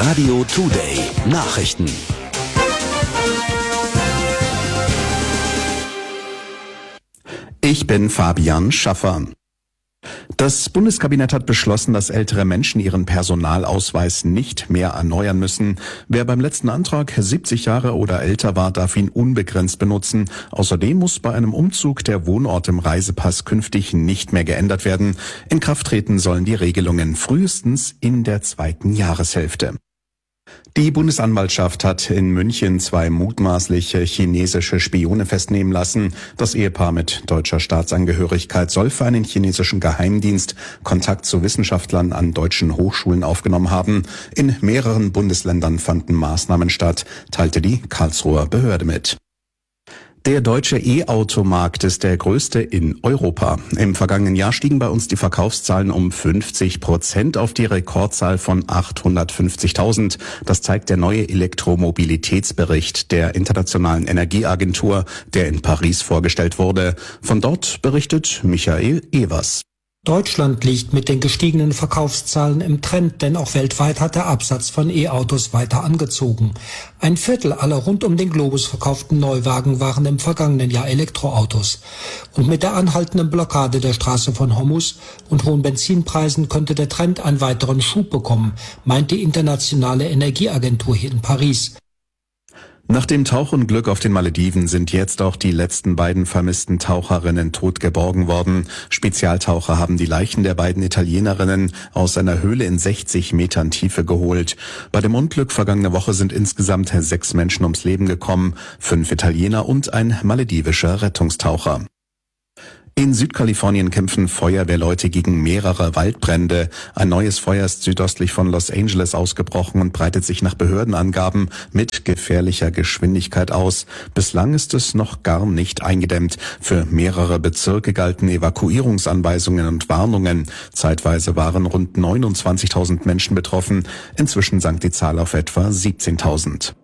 Radio Today Nachrichten. Ich bin Fabian Schaffer. Das Bundeskabinett hat beschlossen, dass ältere Menschen ihren Personalausweis nicht mehr erneuern müssen. Wer beim letzten Antrag 70 Jahre oder älter war, darf ihn unbegrenzt benutzen. Außerdem muss bei einem Umzug der Wohnort im Reisepass künftig nicht mehr geändert werden. In Kraft treten sollen die Regelungen frühestens in der zweiten Jahreshälfte. Die Bundesanwaltschaft hat in München 2 mutmaßliche chinesische Spione festnehmen lassen. Das Ehepaar mit deutscher Staatsangehörigkeit soll für einen chinesischen Geheimdienst Kontakt zu Wissenschaftlern an deutschen Hochschulen aufgenommen haben. In mehreren Bundesländern fanden Maßnahmen statt, teilte die Karlsruher Behörde mit. Der deutsche E-Auto-Markt ist der größte in Europa. Im vergangenen Jahr stiegen bei uns die Verkaufszahlen um 50% auf die Rekordzahl von 850.000. Das zeigt der neue Elektromobilitätsbericht der Internationalen Energieagentur, der in Paris vorgestellt wurde. Von dort berichtet Michael Evers. Deutschland liegt mit den gestiegenen Verkaufszahlen im Trend, denn auch weltweit hat der Absatz von E-Autos weiter angezogen. 1/4 aller rund um den Globus verkauften Neuwagen waren im vergangenen Jahr Elektroautos. Und mit der anhaltenden Blockade der Straße von Hormuz und hohen Benzinpreisen könnte der Trend einen weiteren Schub bekommen, meint die Internationale Energieagentur hier in Paris. Nach dem Tauchunglück auf den Malediven sind jetzt auch die letzten beiden vermissten Taucherinnen tot geborgen worden. Spezialtaucher haben die Leichen der beiden Italienerinnen aus einer Höhle in 60 Metern Tiefe geholt. Bei dem Unglück vergangene Woche sind insgesamt 6 Menschen ums Leben gekommen, 5 Italiener und ein maledivischer Rettungstaucher. In Südkalifornien kämpfen Feuerwehrleute gegen mehrere Waldbrände. Ein neues Feuer ist südöstlich von Los Angeles ausgebrochen und breitet sich nach Behördenangaben mit gefährlicher Geschwindigkeit aus. Bislang ist es noch gar nicht eingedämmt. Für mehrere Bezirke galten Evakuierungsanweisungen und Warnungen. Zeitweise waren rund 29.000 Menschen betroffen. Inzwischen sank die Zahl auf etwa 17.000.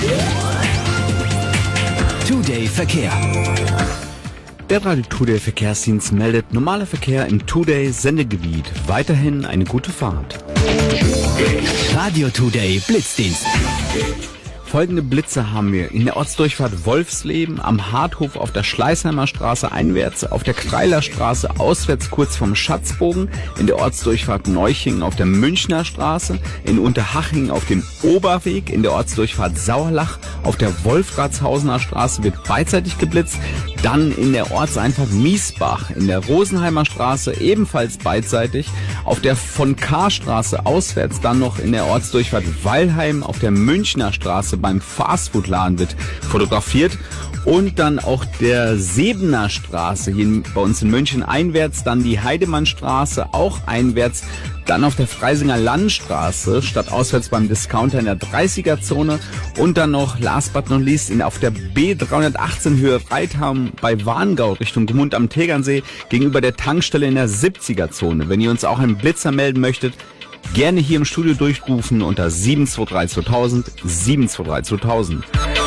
Today Verkehr. Der Radio Today Verkehrsdienst meldet normaler Verkehr im Today Sendegebiet. Weiterhin eine gute Fahrt. Radio Today Blitzdienst. Folgende Blitze haben wir. In der Ortsdurchfahrt Wolfsleben, am Harthof auf der Schleißheimer Straße einwärts, auf der Kreiler Straße auswärts kurz vom Schatzbogen, in der Ortsdurchfahrt Neuchingen auf der Münchner Straße, in Unterhaching auf dem Oberweg, in der Ortsdurchfahrt Sauerlach auf der Wolfratshausener Straße wird beidseitig geblitzt, dann in der Ortseinfahrt Miesbach, in der Rosenheimer Straße ebenfalls beidseitig, auf der von K Straße auswärts dann noch in der Ortsdurchfahrt Weilheim auf der Münchner Straße beim Fastfood-Laden wird fotografiert und dann auch der Sebener Straße hier bei uns in München einwärts, dann die Heidemannstraße auch einwärts, dann auf der Freisinger Landstraße statt auswärts beim Discounter in der 30er-Zone und dann noch last but not least auf der B318 Höhe Reitham bei Warngau Richtung Gmund am Tegernsee gegenüber der Tankstelle in der 70er-Zone. Wenn ihr uns auch einen Blitzer melden möchtet, gerne hier im Studio durchrufen unter 723 2000, 723 2000.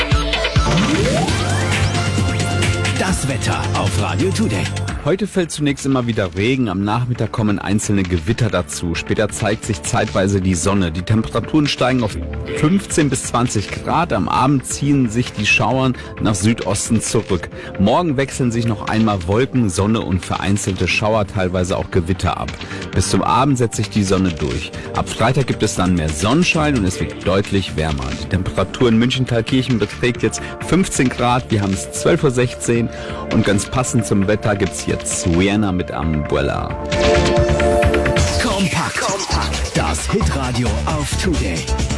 Das Wetter auf Radio Today. Heute fällt zunächst immer wieder Regen, am Nachmittag kommen einzelne Gewitter dazu. Später zeigt sich zeitweise die Sonne. Die Temperaturen steigen auf 15 bis 20 Grad. Am Abend ziehen sich die Schauern nach Südosten zurück. Morgen wechseln sich noch einmal Wolken, Sonne und vereinzelte Schauer, teilweise auch Gewitter ab. Bis zum Abend setzt sich die Sonne durch. Ab Freitag gibt es dann mehr Sonnenschein und es wird deutlich wärmer. Die Temperatur in München-Thalkirchen beträgt jetzt 15 Grad. Wir haben es 12:16 Uhr und ganz passend zum Wetter gibt's jetzt Rihanna mit Umbrella. Kompakt. Das Hitradio auf Today.